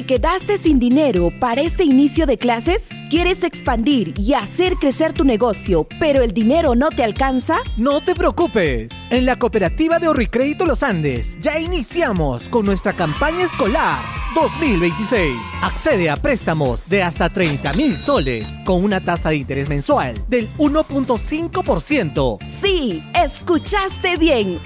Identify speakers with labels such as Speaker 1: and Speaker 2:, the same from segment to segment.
Speaker 1: ¿Te quedaste sin dinero para este inicio de clases? ¿Quieres expandir y hacer crecer tu negocio, pero el dinero no te alcanza?
Speaker 2: No te preocupes. En la cooperativa de Ahorricrédito Los Andes ya iniciamos con nuestra campaña escolar 2026. Accede a préstamos de hasta 30,000 soles con una tasa de interés mensual del 1.5%.
Speaker 1: Sí, escuchaste bien,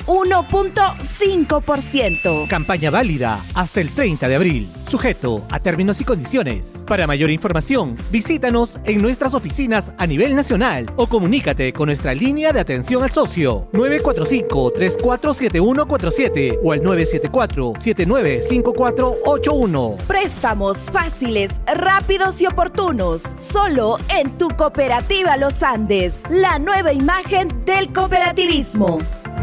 Speaker 1: 1.5%.
Speaker 2: Campaña válida hasta el 30 de abril. Sujeto a términos y condiciones. Para mayor información, visítanos en nuestras oficinas a nivel nacional o comunícate con nuestra línea de atención al socio 945-347147 o al 974-795481.
Speaker 1: Préstamos fáciles, rápidos y oportunos. Solo en tu cooperativa Los Andes. La nueva imagen del cooperativismo.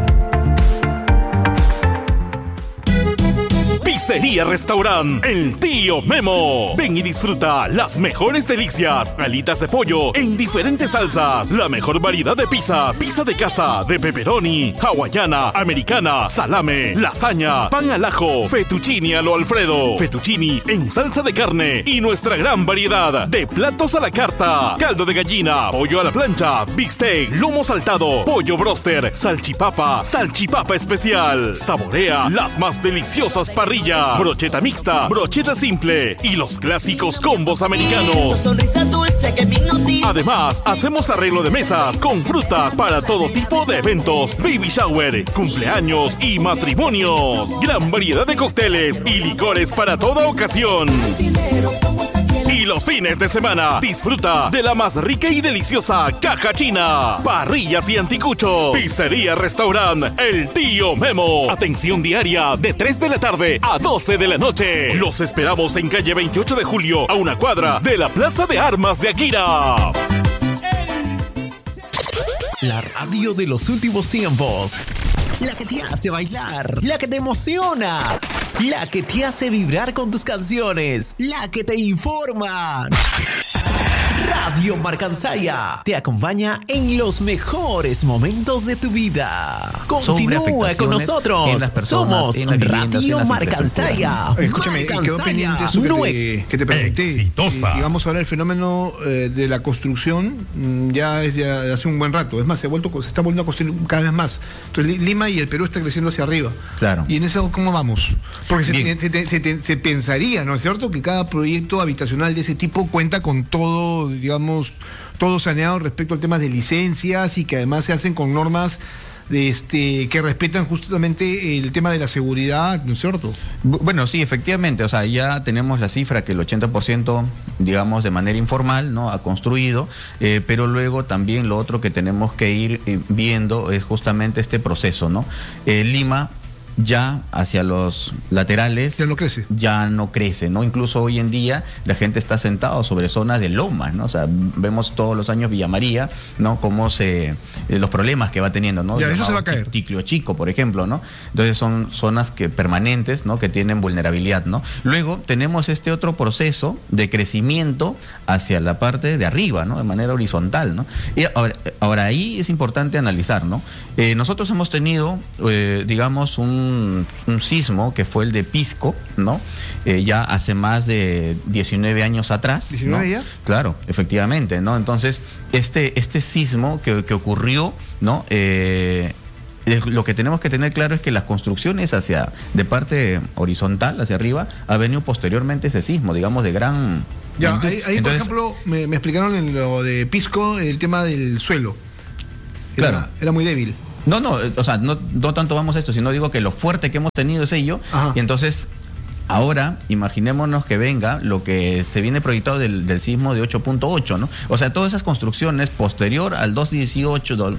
Speaker 3: Pizzería Restaurant El Tío Memo. Ven y disfruta las mejores delicias. Alitas de pollo en diferentes salsas. La mejor variedad de pizzas. Pizza de casa, de pepperoni, hawaiana, americana, salame, lasaña, pan al ajo, fettuccini a lo Alfredo, fettuccini en salsa de carne y nuestra gran variedad de platos a la carta. Caldo de gallina, pollo a la plancha, bistec, lomo saltado, pollo broster, salchipapa especial. Saborea las más deliciosas parrillas. Brocheta mixta, brocheta simple y los clásicos combos americanos. Además, hacemos arreglo de mesas con frutas para todo tipo de eventos, baby shower, cumpleaños y matrimonios. Gran variedad de cócteles y licores para toda ocasión. Y los fines de semana, disfruta de la más rica y deliciosa caja china, parrillas y anticuchos. Pizzería Restaurant El Tío Memo. Atención diaria de 3 de la tarde a 12 de la noche. Los esperamos en calle 28 de julio, a una cuadra de la Plaza de Armas de Akira.
Speaker 4: La radio de los últimos tiempos. La que te hace bailar, la que te emociona, la que te hace vibrar con tus canciones, la que te informa. Radio Marcansaya te acompaña en los mejores momentos de tu vida. Continúa con nosotros. Somos Radio Marcansaya.
Speaker 5: Escúchame, quedó pendiente eso que te pregunté. Digamos ahora el fenómeno de la construcción ya es de hace un buen rato. Es más, se está volviendo a construir cada vez más. Entonces Lima y el Perú está creciendo hacia arriba.
Speaker 6: Claro.
Speaker 5: ¿Y en eso cómo vamos? Porque se pensaría, ¿no es cierto?, que cada proyecto habitacional de ese tipo cuenta con todo, digamos, todo saneado respecto al tema de licencias y que además se hacen con normas que respetan justamente el tema de la seguridad, ¿no es cierto?
Speaker 6: Bueno, sí, efectivamente, o sea, ya tenemos la cifra que el 80%, digamos, de manera informal, ¿no?, ha construido, pero luego también lo otro que tenemos que ir viendo es justamente este proceso, ¿no? Lima ya hacia los laterales ya no crece, ¿no? Incluso hoy en día la gente está sentada sobre zonas de lomas, ¿no? O sea, vemos todos los años Villa María, ¿no?, cómo los problemas que va teniendo, ¿no?
Speaker 5: Ya, eso se va a caer.
Speaker 6: Ticlio Chico, por ejemplo, ¿no? Entonces son zonas permanentes, ¿no?, que tienen vulnerabilidad, ¿no? Luego tenemos este otro proceso de crecimiento hacia la parte de arriba, ¿no?, de manera horizontal, ¿no? Y ahora ahí es importante analizar, ¿no? Nosotros hemos tenido, digamos, un sismo que fue el de Pisco, ¿no? Ya hace más de 19 años atrás.
Speaker 5: ¿19
Speaker 6: ¿no?
Speaker 5: ya?
Speaker 6: Claro, efectivamente, ¿no? Entonces, este sismo que ocurrió, ¿no? Lo que tenemos que tener claro es que las construcciones de parte horizontal, hacia arriba, ha venido posteriormente ese sismo, digamos, de gran...
Speaker 5: Ya, ahí entonces, por ejemplo, me explicaron en lo de Pisco el tema del suelo. Era muy débil.
Speaker 6: No, o sea, no tanto vamos a esto, sino digo que lo fuerte que hemos tenido es ello. Ajá. Y entonces, ahora, imaginémonos que venga lo que se viene proyectado del sismo de 8.8, ¿no? O sea, todas esas construcciones posterior al 2018,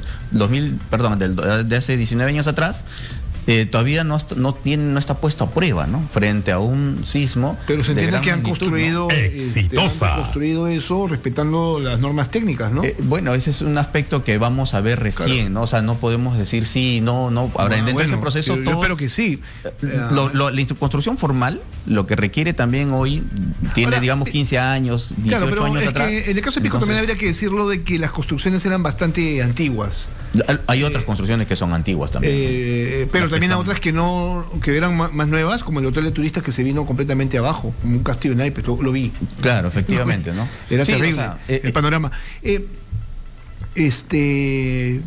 Speaker 6: de hace 19 años atrás, todavía no está puesto a prueba, ¿no?, frente a un sismo.
Speaker 5: Pero se entiende que han
Speaker 6: magnitud,
Speaker 5: construido,
Speaker 6: exitosa.
Speaker 5: Han construido eso respetando las normas técnicas, ¿no?
Speaker 6: Bueno, ese es un aspecto que vamos a ver recién, claro, ¿no? O sea, no podemos decir sí, no. Ahora, dentro de ese proceso
Speaker 5: yo espero que sí.
Speaker 6: La construcción formal, lo que requiere también hoy, tiene, ahora, digamos, 15 años, 18 años atrás.
Speaker 5: En el caso de Pisco también habría que decirlo de que las construcciones eran bastante antiguas.
Speaker 6: Hay otras construcciones que son antiguas también.
Speaker 5: Pero también a otras que eran más nuevas, como el hotel de turistas que se vino completamente abajo, como un castillo de naipes, lo vi.
Speaker 6: Claro, efectivamente, ¿no?
Speaker 5: Era terrible el panorama. ¿Qué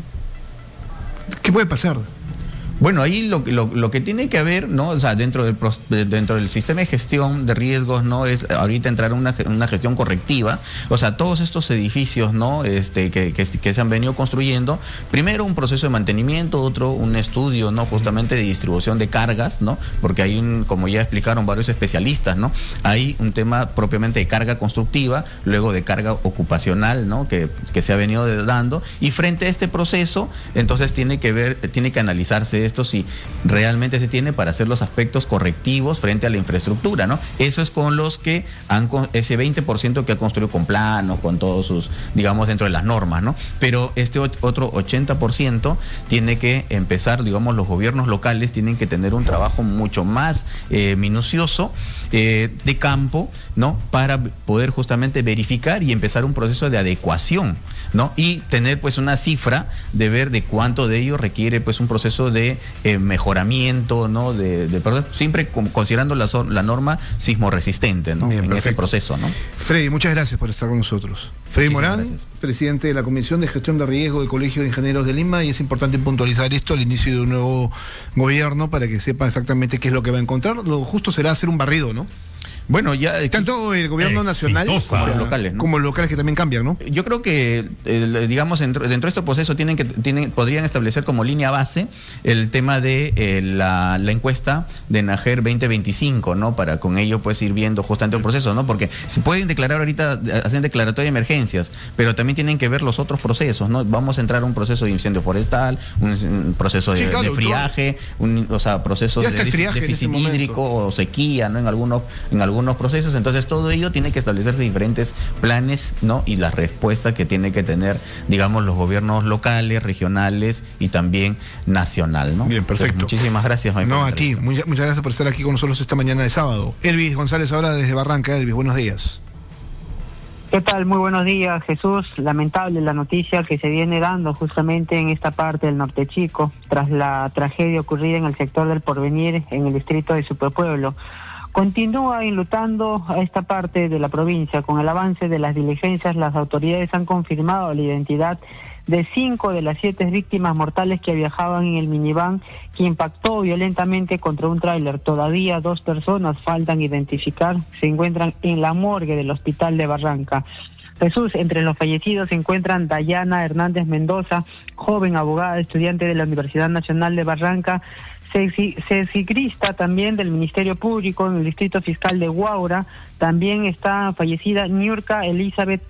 Speaker 5: puede pasar?
Speaker 6: Bueno, ahí lo que tiene que haber, ¿no? O sea, dentro del sistema de gestión de riesgos, ¿no? Es ahorita entrar una gestión correctiva. O sea, todos estos edificios, ¿no? Que se han venido construyendo, primero un proceso de mantenimiento, otro un estudio, ¿no? Justamente de distribución de cargas, ¿no? Porque hay como ya explicaron varios especialistas, ¿no? Hay un tema propiamente de carga constructiva, luego de carga ocupacional, ¿no? Que se ha venido dando, y frente a este proceso, entonces tiene que analizarse esto si realmente se tiene para hacer los aspectos correctivos frente a la infraestructura, ¿no? Eso es con los que ese 20% que ha construido con planos, con todos sus, digamos, dentro de las normas, ¿no? Pero este otro 80% tiene que empezar, digamos, los gobiernos locales tienen que tener un trabajo mucho más minucioso de campo, ¿no? Para poder justamente verificar y empezar un proceso de adecuación, ¿no? Y tener pues una cifra de ver de cuánto de ello requiere pues un proceso de mejoramiento, ¿no? Siempre considerando la norma sismoresistente, ¿no?
Speaker 5: Bien,
Speaker 6: en
Speaker 5: perfecto.
Speaker 6: ese proceso, ¿no?
Speaker 5: Freddy, muchas gracias por estar con nosotros. Freddy
Speaker 6: Muchísimas
Speaker 5: Morán,
Speaker 6: gracias.
Speaker 5: presidente de la Comisión de Gestión de Riesgo del Colegio de Ingenieros de Lima, y es importante puntualizar esto al inicio de un nuevo gobierno para que sepa exactamente qué es lo que va a encontrar. Lo justo será hacer un barrido, ¿no?
Speaker 6: Bueno, ya
Speaker 5: Tanto el gobierno nacional
Speaker 6: como los locales, ¿no?
Speaker 5: Como los locales que también cambian, ¿no?
Speaker 6: Yo creo que, digamos, dentro de este proceso podrían establecer como línea base el tema de la encuesta de Najer 2025, ¿no? Para con ello pues ir viendo justamente el proceso, ¿no? Porque se pueden declarar ahorita, hacen declaratoria de emergencias, pero también tienen que ver los otros procesos, ¿no? Vamos a entrar a un proceso de incendio forestal, un proceso de friaje, procesos
Speaker 5: Ya está el
Speaker 6: de
Speaker 5: friaje en
Speaker 6: déficit
Speaker 5: ese momento.
Speaker 6: hídrico o sequía, ¿no? En algunos procesos. Entonces todo ello tiene que establecerse diferentes planes, ¿no? Y la respuesta que tiene que tener, digamos, los gobiernos locales, regionales y también nacional, ¿no?
Speaker 5: Bien, perfecto.
Speaker 6: Entonces, muchísimas gracias, Mike,
Speaker 5: No,
Speaker 6: por la
Speaker 5: a ti.
Speaker 6: entrevista.
Speaker 5: Muchas gracias por estar aquí con nosotros esta mañana de sábado. Elvis González ahora desde Barranca. Elvis, buenos días.
Speaker 7: ¿Qué tal? Muy buenos días, Jesús. Lamentable la noticia que se viene dando justamente en esta parte del Norte Chico, tras la tragedia ocurrida en el sector del Porvenir, en el distrito de Supepueblo. Continúa enlutando a esta parte de la provincia. Con el avance de las diligencias, las autoridades han confirmado la identidad de 5 de las 7 víctimas mortales que viajaban en el minivan que impactó violentamente contra un tráiler. Todavía 2 personas faltan identificar, se encuentran en la morgue del hospital de Barranca. Jesús, entre los fallecidos se encuentran Dayana Hernández Mendoza, joven abogada, estudiante de la Universidad Nacional de Barranca, cesigrista también del Ministerio Público en el Distrito Fiscal de Huaura. También está fallecida Niurka Elizabeth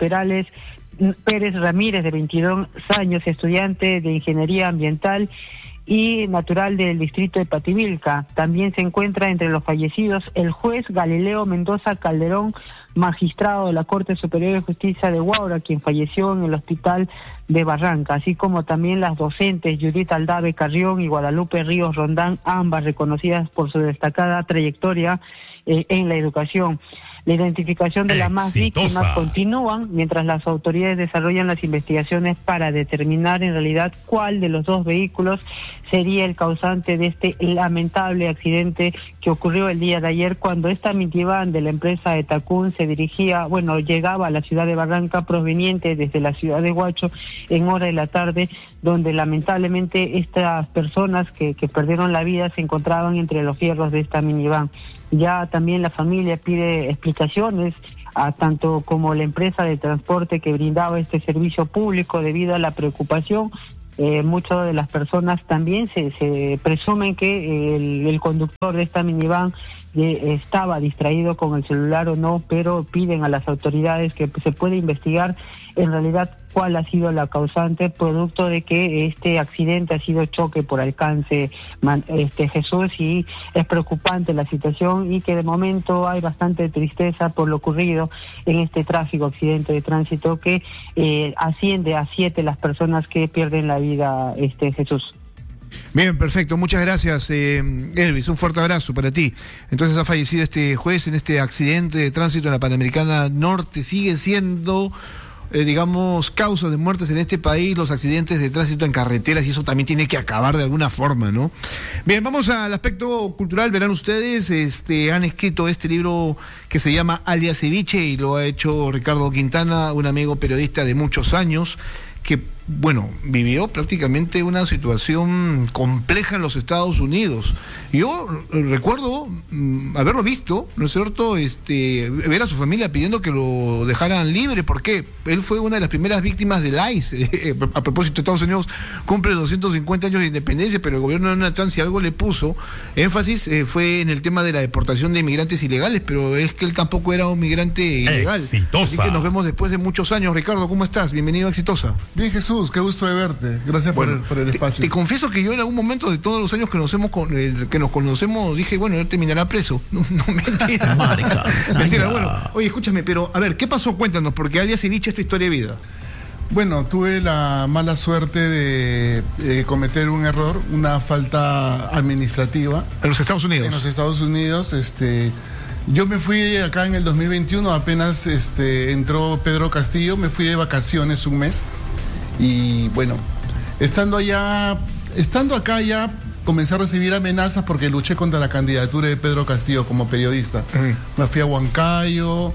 Speaker 7: Pérez Ramírez, de 22 años, estudiante de Ingeniería Ambiental y natural del distrito de Pativilca. También se encuentra entre los fallecidos el juez Galileo Mendoza Calderón, magistrado de la Corte Superior de Justicia de Huaura, quien falleció en el hospital de Barranca, así como también las docentes Judith Aldave Carrión y Guadalupe Ríos Rondán, ambas reconocidas por su destacada trayectoria en la educación. La identificación de las más víctimas continúan mientras las autoridades desarrollan las investigaciones para determinar en realidad cuál de los 2 vehículos sería el causante de este lamentable accidente que ocurrió el día de ayer, cuando esta minivan de la empresa Etacún llegaba a la ciudad de Barranca proveniente desde la ciudad de Huacho en hora de la tarde, donde lamentablemente estas personas que perdieron la vida se encontraban entre los fierros de esta minivan. Ya también la familia pide explicaciones a tanto como la empresa de transporte que brindaba este servicio público debido a la preocupación. Muchas de las personas también se presumen que el conductor de esta minivan estaba distraído con el celular o no, pero piden a las autoridades que se pueda investigar en realidad cuál ha sido la causante, producto de que este accidente ha sido choque por alcance, Jesús, y es preocupante la situación, y que de momento hay bastante tristeza por lo ocurrido en este trágico accidente de tránsito que asciende a 7 las personas que pierden la vida, Jesús.
Speaker 5: Bien, perfecto. Muchas gracias, Elvis. Un fuerte abrazo para ti. Entonces ha fallecido este juez en este accidente de tránsito en la Panamericana Norte. Sigue siendo digamos, causas de muertes en este país, los accidentes de tránsito en carreteras, y eso también tiene que acabar de alguna forma, ¿no? Bien, vamos al aspecto cultural. Verán ustedes, han escrito este libro que se llama Alias Ceviche y lo ha hecho Ricardo Quintana, un amigo periodista de muchos años, que, bueno, vivió prácticamente una situación compleja en los Estados Unidos. Yo recuerdo haberlo visto, ¿no es cierto?, ver a su familia pidiendo que lo dejaran libre, porque él fue una de las primeras víctimas del ICE. A propósito, Estados Unidos cumple 250 años de independencia, pero el gobierno de Donald Trump, si algo le puso énfasis, fue en el tema de la deportación de inmigrantes ilegales, pero es que él tampoco era un migrante ilegal.
Speaker 3: Exitosa.
Speaker 5: Así que nos vemos después de muchos años. Ricardo, ¿cómo estás? Bienvenido a Exitosa.
Speaker 8: Bien, Jesús, qué gusto de verte. Gracias por el espacio.
Speaker 5: Te confieso que yo en algún momento de todos los años que nos conocemos dije, bueno, él terminará preso. No, mentira. Mentira, bueno. Oye, escúchame, pero a ver, ¿qué pasó? Cuéntanos, porque Alias Ceviche es tu historia de vida.
Speaker 8: Bueno, tuve la mala suerte de cometer un error, una falta administrativa.
Speaker 5: ¿En los Estados Unidos?
Speaker 8: En los Estados Unidos, yo me fui acá en el 2021, apenas entró Pedro Castillo, me fui de vacaciones un mes. Y bueno, estando acá ya comencé a recibir amenazas porque luché contra la candidatura de Pedro Castillo como periodista. Me fui a Huancayo,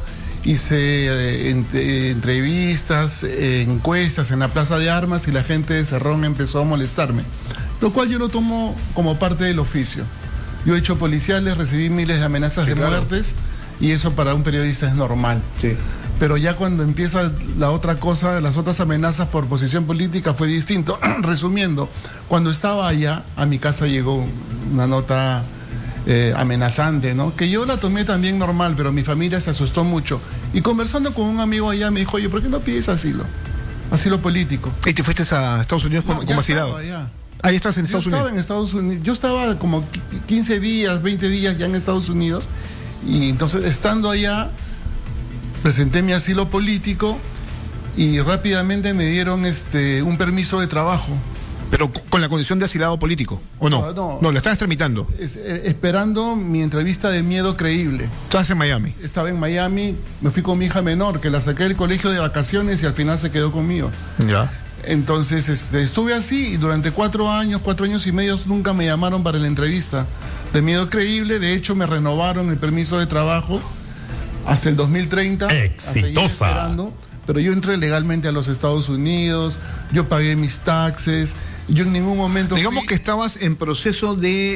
Speaker 8: hice entrevistas, encuestas en la Plaza de Armas, y la gente de Cerrón empezó a molestarme, lo cual yo lo tomo como parte del oficio. Yo he hecho policiales, recibí miles de amenazas de muertes, y eso para un periodista es normal. Sí. Pero ya cuando empieza la otra cosa, las otras amenazas por posición política, fue distinto. Resumiendo, cuando estaba allá, a mi casa llegó una nota amenazante, ¿no? Que yo la tomé también normal, pero mi familia se asustó mucho. Y conversando con un amigo allá, me dijo, oye, ¿por qué no pides asilo? Asilo político.
Speaker 5: ¿Y te fuiste a Estados Unidos como asilado? Ahí estás en Estados Unidos.
Speaker 8: Yo estaba en Estados Unidos. Yo estaba como 15 días, 20 días ya en Estados Unidos. Y entonces, estando allá, presenté mi asilo político y rápidamente me dieron un permiso de trabajo.
Speaker 5: ¿Pero con la condición de asilado político? ¿O no? No, lo estabas tramitando.
Speaker 8: Esperando mi entrevista de miedo creíble.
Speaker 5: ¿Estabas en Miami?
Speaker 8: Estaba en Miami, me fui con mi hija menor, que la saqué del colegio de vacaciones y al final se quedó conmigo.
Speaker 5: Ya.
Speaker 8: Entonces estuve así y durante 4 años y medio nunca me llamaron para la entrevista de miedo creíble. De hecho, me renovaron el permiso de trabajo hasta el 2030.
Speaker 3: Exitosa.
Speaker 8: Pero yo entré legalmente a los Estados Unidos, yo pagué mis taxes, yo en ningún momento...
Speaker 5: Digamos que estabas en proceso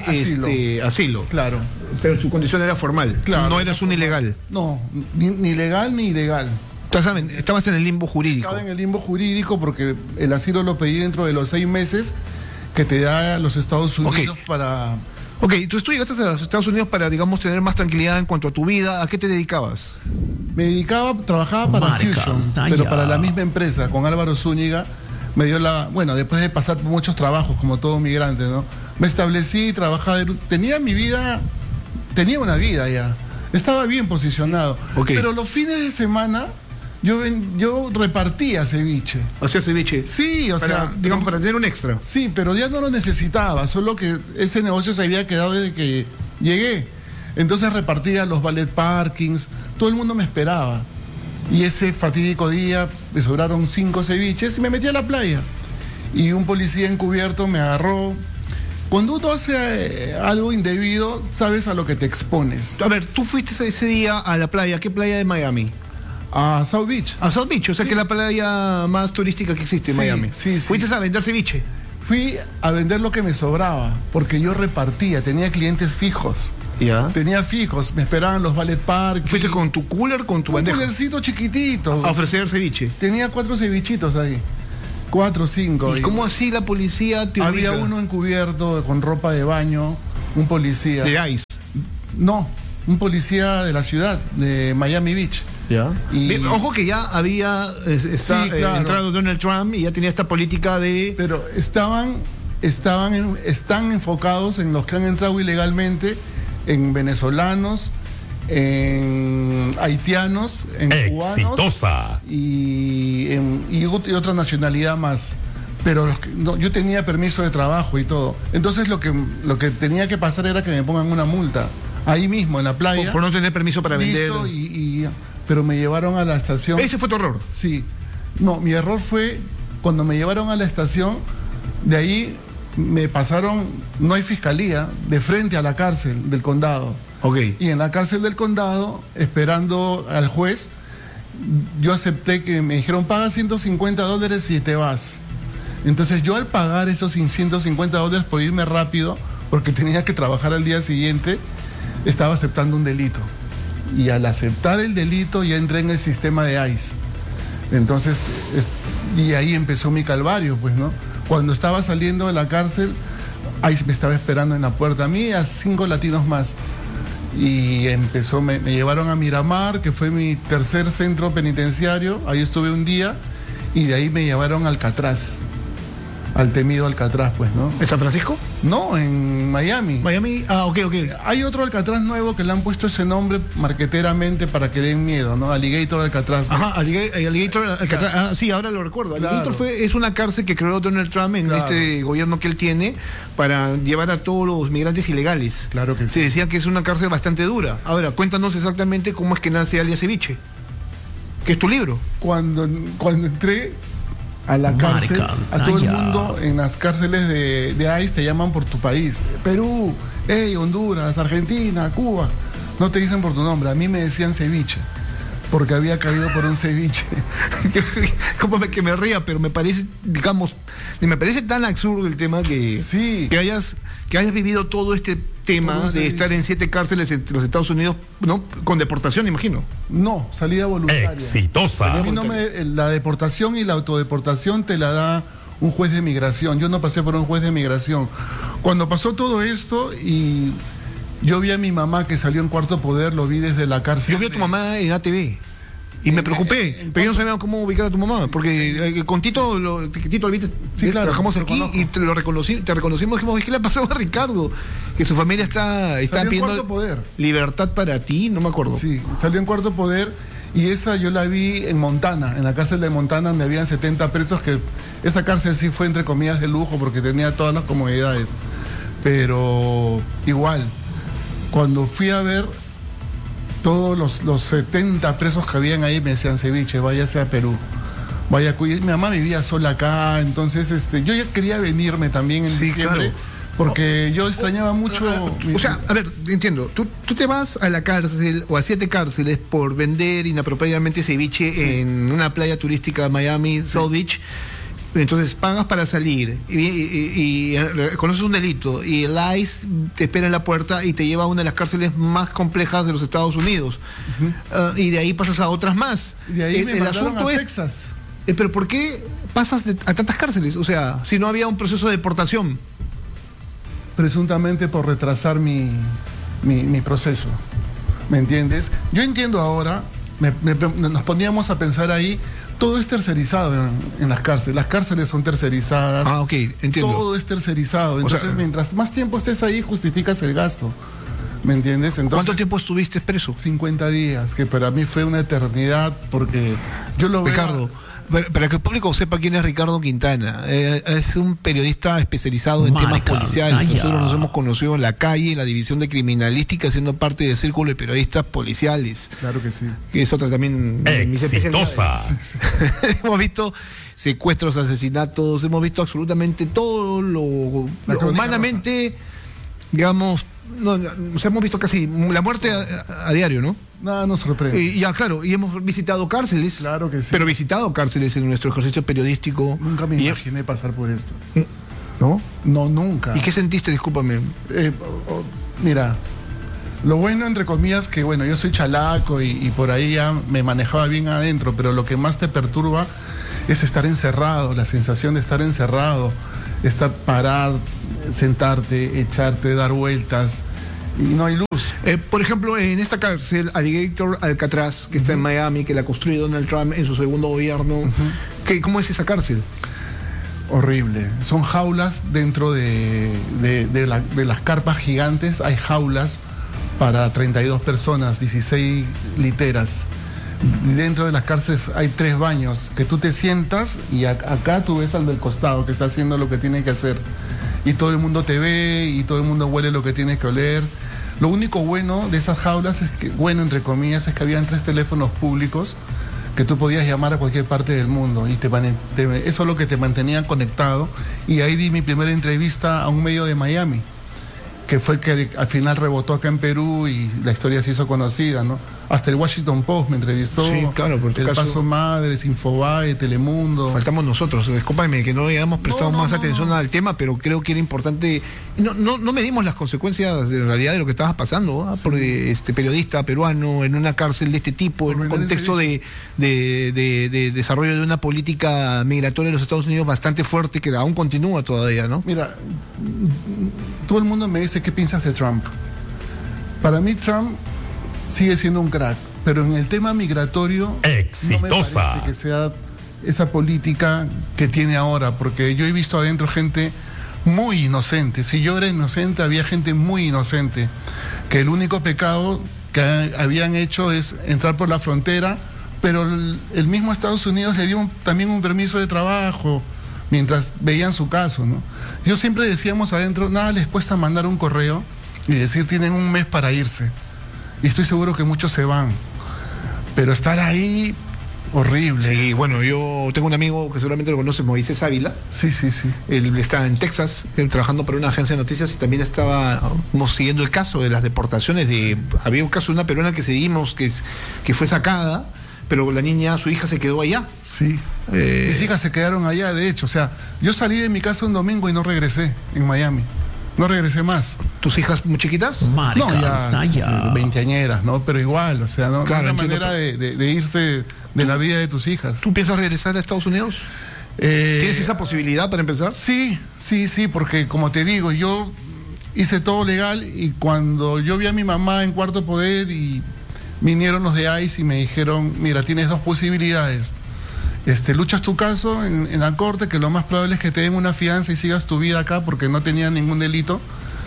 Speaker 5: de asilo.
Speaker 8: Claro.
Speaker 5: Pero su condición era formal.
Speaker 8: Claro.
Speaker 5: No eras un ilegal.
Speaker 8: No, ni legal ni ilegal.
Speaker 5: Estabas en el limbo jurídico.
Speaker 8: Estaba en el limbo jurídico porque el asilo lo pedí dentro de los 6 meses que te da los Estados Unidos para...
Speaker 5: Ok, entonces tú llegaste a los Estados Unidos para, digamos, tener más tranquilidad en cuanto a tu vida. ¿A qué te dedicabas?
Speaker 8: Trabajaba para Fusion, pero para la misma empresa, con Álvaro Zúñiga. Me dio después de pasar por muchos trabajos, como todo migrante, ¿no? Me establecí, trabajaba, tenía una vida ya. Estaba bien posicionado.
Speaker 5: Okay.
Speaker 8: Pero los fines de semana yo repartía ceviche.
Speaker 5: ¿Hacía ceviche?
Speaker 8: Sí,
Speaker 5: digamos, para tener un extra.
Speaker 8: Sí, pero ya no lo necesitaba, solo que ese negocio se había quedado desde que llegué. Entonces repartía los valet parkings, todo el mundo me esperaba. Y ese fatídico día me sobraron 5 ceviches y me metí a la playa. Y un policía encubierto me agarró. Cuando uno hace algo indebido, sabes a lo que te expones.
Speaker 5: A ver, tú fuiste ese día a la playa. ¿Qué playa de Miami?
Speaker 8: A South Beach.
Speaker 5: A South Beach, o sea que es la playa más turística que existe en Miami.
Speaker 8: Sí.
Speaker 5: ¿Fuiste a vender ceviche?
Speaker 8: Fui a vender lo que me sobraba, porque yo repartía, tenía clientes fijos.
Speaker 5: ¿Ya?
Speaker 8: Tenía fijos, me esperaban los valet park.
Speaker 5: ¿Fuiste con tu cooler, con tu bandeja?
Speaker 8: Un coolercito chiquitito.
Speaker 5: A ofrecer ceviche.
Speaker 8: Tenía 4 cevichitos ahí. 4 o 5.
Speaker 5: ¿Y cómo así la policía te
Speaker 8: Había uno encubierto con ropa de baño, un policía.
Speaker 5: ¿De ICE?
Speaker 8: No, un policía de la ciudad, de Miami Beach.
Speaker 5: ¿Ya? Ojo que ya había entrado Donald Trump y ya tenía esta política de...
Speaker 8: Pero están enfocados en los que han entrado ilegalmente, en venezolanos, en haitianos, en cubanos y otra nacionalidad más. Pero yo tenía permiso de trabajo y todo. Entonces lo que tenía que pasar era que me pongan una multa ahí mismo en la playa.
Speaker 5: Por no tener permiso para vender.
Speaker 8: Pero me llevaron a la estación.
Speaker 5: ¿Ese fue tu error?
Speaker 8: Sí. No, mi error fue cuando me llevaron a la estación, de ahí me pasaron, no hay fiscalía, de frente a la cárcel del condado.
Speaker 5: Ok.
Speaker 8: Y en la cárcel del condado, esperando al juez, yo acepté que me dijeron, paga $150 y te vas. Entonces yo al pagar esos $150 por irme rápido, porque tenía que trabajar al día siguiente, estaba aceptando un delito. Y al aceptar el delito ya entré en el sistema de ICE. Entonces, y ahí empezó mi calvario, pues, ¿no? Cuando estaba saliendo de la cárcel, ICE me estaba esperando en la puerta, a mí y a 5 latinos más. Y me llevaron a Miramar, que fue mi tercer centro penitenciario, ahí estuve un día, y de ahí me llevaron a Alcatraz, al temido Alcatraz, pues, ¿no?
Speaker 5: ¿En San Francisco?
Speaker 8: No, en Miami.
Speaker 5: Miami, ok.
Speaker 8: Hay otro Alcatraz nuevo que le han puesto ese nombre marqueteramente para que den miedo, ¿no? Alligator Alcatraz. ¿No?
Speaker 5: Ajá, Alligator Alcatraz. Ah, sí, ahora lo recuerdo.
Speaker 8: Claro.
Speaker 5: Alligator es una cárcel que creó Donald Trump en este gobierno que él tiene para llevar a todos los migrantes ilegales.
Speaker 8: Claro que sí.
Speaker 5: Se decía que es una cárcel bastante dura. Ahora, cuéntanos exactamente cómo es que nace Alias Ceviche, que es tu libro.
Speaker 8: Cuando entré a la cárcel, a todo el mundo en las cárceles de ICE te llaman por tu país. Perú, Honduras, Argentina, Cuba. No te dicen por tu nombre. A mí me decían ceviche, porque había caído por un ceviche.
Speaker 5: Como que me ría, pero me parece, digamos, me parece tan absurdo el tema
Speaker 8: sí.
Speaker 5: que hayas vivido todo este tema de estar en 7 cárceles en los Estados Unidos, ¿no? Con deportación, imagino.
Speaker 8: No, salida voluntaria.
Speaker 3: Exitosa.
Speaker 8: A mí la deportación y la autodeportación te la da un juez de migración. Yo no pasé por un juez de migración. Cuando pasó todo esto y yo vi a mi mamá que salió en Cuarto Poder, lo vi desde la cárcel.
Speaker 5: Yo vi a tu mamá en ATV. Y me preocupé, pero yo no sabía cómo ubicar a tu mamá, porque con Tito Alvite,
Speaker 8: sí, claro,
Speaker 5: trabajamos aquí
Speaker 8: conozco.
Speaker 5: y te reconocimos, dijimos, ¿qué le ha pasado a Ricardo? Que su familia está pidiendo libertad para ti, no me acuerdo.
Speaker 8: Sí, salió en Cuarto Poder y esa yo la vi en Montana, en la cárcel de Montana, donde habían 70 presos, que esa cárcel sí fue entre comillas de lujo porque tenía todas las comodidades. Pero igual, cuando fui a ver todos los 70 presos que habían ahí, me decían, ceviche, váyase a Perú. Mi mamá vivía sola acá, entonces yo ya quería venirme también en diciembre, claro, porque yo extrañaba mucho.
Speaker 5: O sea, a ver, entiendo, tú te vas a la cárcel o a 7 cárceles por vender inapropiadamente ceviche en una playa turística de Miami, South Beach. Entonces pagas para salir y conoces un delito y el ICE te espera en la puerta y te lleva a una de las cárceles más complejas de los Estados Unidos. Y de ahí pasas a otras más.
Speaker 8: Y de ahí me mandaron a Texas.
Speaker 5: Pero ¿por qué pasas a tantas cárceles? O sea, si no había un proceso de deportación.
Speaker 8: Presuntamente por retrasar mi proceso. ¿Me entiendes? Yo entiendo ahora, nos poníamos a pensar ahí. Todo es tercerizado en las cárceles. Las cárceles son tercerizadas.
Speaker 5: Ah, ok, entiendo.
Speaker 8: Todo es tercerizado. Entonces, mientras más tiempo estés ahí, justificas el gasto. ¿Me entiendes? Entonces,
Speaker 5: ¿cuánto tiempo estuviste preso?
Speaker 8: 50 días, que para mí fue una eternidad, porque yo lo veo...
Speaker 5: Ricardo, para que el público sepa quién es Ricardo Quintana, es un periodista especializado en temas policiales. Nosotros nos hemos conocido en la calle, en la división de criminalística, siendo parte del círculo de periodistas policiales.
Speaker 8: Claro que sí.
Speaker 5: Que es otra también de mis
Speaker 3: exitosa.
Speaker 5: Hemos visto secuestros, asesinatos, hemos visto absolutamente todo lo humanamente, digamos, hemos visto casi la muerte a diario, ¿no?
Speaker 8: Nada nos sorprende.
Speaker 5: Ya, claro, y hemos visitado cárceles.
Speaker 8: Claro que sí.
Speaker 5: Pero visitado cárceles en nuestro ejercicio periodístico.
Speaker 8: Nunca me imaginé pasar por esto.
Speaker 5: ¿No?
Speaker 8: No, nunca.
Speaker 5: ¿Y qué sentiste? Discúlpame.
Speaker 8: Mira, lo bueno, entre comillas, que bueno, yo soy chalaco y por ahí ya me manejaba bien adentro, pero lo que más te perturba es estar encerrado, la sensación de estar encerrado, parar, sentarte, echarte, dar vueltas, y no hay luz.
Speaker 5: Por ejemplo, en esta cárcel, Alligator Alcatraz, que está en Miami, que la construyó Donald Trump en su segundo gobierno, ¿cómo es esa cárcel?
Speaker 8: Horrible. Son jaulas dentro de las carpas gigantes, hay jaulas para 32 personas, 16 literas. Dentro de las cárceles hay 3 baños, que tú te sientas y acá tú ves al del costado que está haciendo lo que tiene que hacer. Y todo el mundo te ve y todo el mundo huele lo que tiene que oler. Lo único bueno de esas jaulas es que, bueno, entre comillas, es que habían 3 teléfonos públicos que tú podías llamar a cualquier parte del mundo y eso es lo que te mantenía conectado. Y ahí di mi primera entrevista a un medio de Miami, que fue que al final rebotó acá en Perú y la historia se hizo conocida, ¿no? Hasta el Washington Post me entrevistó,
Speaker 5: sí, claro, por tu
Speaker 8: El
Speaker 5: caso,
Speaker 8: Paso Madres, Infobae, Telemundo.
Speaker 5: Faltamos nosotros, discúlpame que no hayamos prestado más atención al tema, pero creo que era importante. No medimos las consecuencias de la realidad de lo que estaba pasando, ¿no? Sí. Por periodista peruano en una cárcel de este tipo, en un contexto de desarrollo de una política migratoria de los Estados Unidos bastante fuerte que aún continúa todavía, ¿no?
Speaker 8: Mira, todo el mundo me dice, ¿qué piensas de Trump? Para mí Trump sigue siendo un crack, pero en el tema migratorio
Speaker 3: exitosa.
Speaker 8: No me parece que sea esa política que tiene ahora, porque yo he visto adentro gente muy inocente. Si yo era inocente, había gente muy inocente, que el único pecado que habían hecho es entrar por la frontera, pero el mismo Estados Unidos le dio también un permiso de trabajo mientras veían su caso, ¿no? Yo siempre decíamos adentro, nada les cuesta mandar un correo y decir tienen un mes para irse. Y estoy seguro que muchos se van. Pero estar ahí, horrible.
Speaker 5: Sí, bueno, yo tengo un amigo que seguramente lo conoce, Moisés Ávila.
Speaker 8: Sí.
Speaker 5: Él está en Texas, trabajando para una agencia de noticias y también estábamos siguiendo el caso de las deportaciones. Había un caso de una peruana que seguimos, que fue sacada, pero la niña, su hija se quedó allá.
Speaker 8: Sí. Mis hijas se quedaron allá, de hecho. O sea, yo salí de mi casa un domingo y no regresé en Miami. No regresé más.
Speaker 5: ¿Tus hijas muy chiquitas?
Speaker 8: No, ya veinteañeras, ¿no? Pero igual, o sea, no, claro, no hay manera de irse de la vida de tus hijas.
Speaker 5: ¿Tú piensas regresar a Estados Unidos? ¿Tienes esa posibilidad para empezar?
Speaker 8: Sí, porque como te digo, yo hice todo legal y cuando yo vi a mi mamá en Cuarto Poder y vinieron los de ICE y me dijeron, mira, tienes dos posibilidades. Luchas tu caso en la corte, que lo más probable es que te den una fianza y sigas tu vida acá porque no tenía ningún delito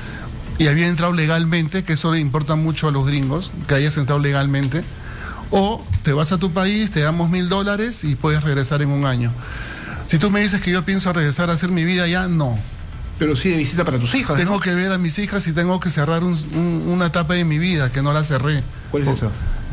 Speaker 8: y había entrado legalmente, que eso le importa mucho a los gringos, que hayas entrado legalmente, o te vas a tu país, te damos $1,000 y puedes regresar en un año. Si tú me dices que yo pienso regresar a hacer mi vida allá, no.
Speaker 5: Pero sí de visita para tus hijas,
Speaker 8: Tengo que ver a mis hijas y tengo que cerrar una etapa de mi vida que no la cerré.
Speaker 5: ¿Cuál es esa?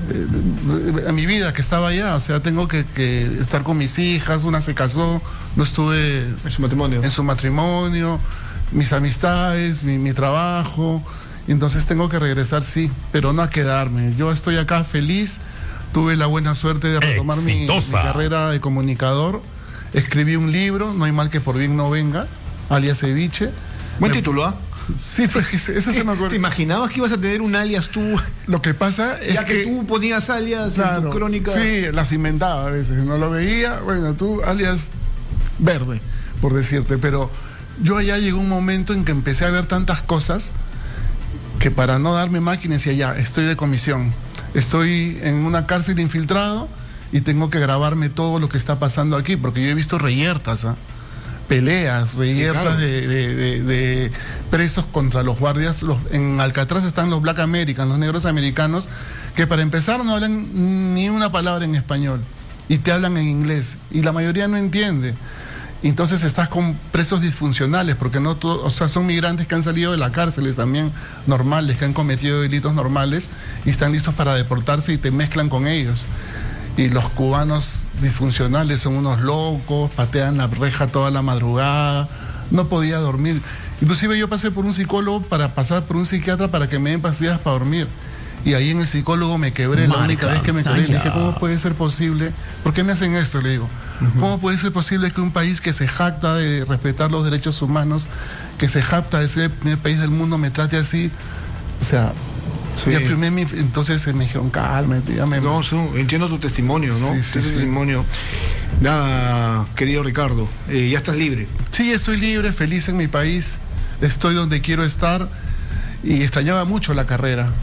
Speaker 8: A mi vida que estaba allá, o sea, tengo que estar con mis hijas. Una se casó, no estuve en su matrimonio, mis amistades, mi trabajo, entonces tengo que regresar, sí, pero no a quedarme. Yo estoy acá feliz, tuve la buena suerte de retomar mi carrera de comunicador, escribí un libro, No hay mal que por bien no venga, alias Ceviche.
Speaker 5: Buen título, ¿ah?
Speaker 8: Sí, pues eso se me acuerda.
Speaker 5: ¿Te imaginabas que ibas a tener un alias tú?
Speaker 8: Lo que pasa es
Speaker 5: ya que tú ponías alias, claro, en tu crónica.
Speaker 8: Sí, las inventaba a veces, no lo veía. Bueno, tú alias Verde, por decirte. Pero yo allá llegó un momento en que empecé a ver tantas cosas que para no darme máquina decía, ya, estoy de comisión. Estoy en una cárcel infiltrado y tengo que grabarme todo lo que está pasando aquí, porque yo he visto reyertas, peleas, reyertas, sí, claro, de presos contra los guardias. En Alcatraz están los Black Americans, los negros americanos, que para empezar no hablan ni una palabra en español y te hablan en inglés y la mayoría no entiende. Entonces estás con presos disfuncionales, porque no todos, o sea, son migrantes que han salido de las cárceles también normales, que han cometido delitos normales y están listos para deportarse y te mezclan con ellos. Y los cubanos disfuncionales son unos locos, patean la reja toda la madrugada, no podía dormir. Inclusive yo pasé por un psicólogo para pasar por un psiquiatra para que me den pastillas para dormir. Y ahí en el psicólogo me quebré, la única vez que me quebré. Le dije, ¿cómo puede ser posible? ¿Por qué me hacen esto? Le digo, ¿cómo puede ser posible que un país que se jacta de respetar los derechos humanos, que se jacta de ser el primer país del mundo, me trate así? O sea... Sí. Ya firmé entonces me dijeron, cálmate, ya me...
Speaker 5: No, entiendo tu testimonio, ¿no?
Speaker 8: Sí,
Speaker 5: testimonio. Nada, querido Ricardo, ya estás libre.
Speaker 8: Sí, estoy libre, feliz en mi país, estoy donde quiero estar y extrañaba mucho la carrera.